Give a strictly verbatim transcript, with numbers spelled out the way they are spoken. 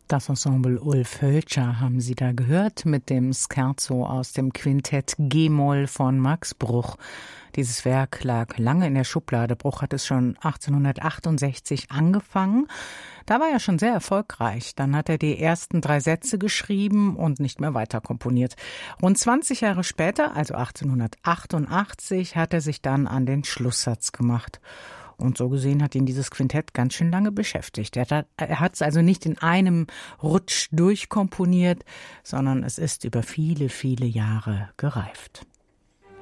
Das Ensemble Ulf Hölscher haben Sie da gehört mit dem Scherzo aus dem Quintett G-Moll von Max Bruch. Dieses Werk lag lange in der Schublade. Bruch hat es schon achtzehnhundertachtundsechzig angefangen. Da war er schon sehr erfolgreich. Dann hat er die ersten drei Sätze geschrieben und nicht mehr weiter komponiert. Rund zwanzig Jahre später, also achtzehnhundertachtundachtzig, hat er sich dann an den Schlusssatz gemacht. Und so gesehen hat ihn dieses Quintett ganz schön lange beschäftigt. Er hat er hat es also nicht in einem Rutsch durchkomponiert, sondern es ist über viele, viele Jahre gereift.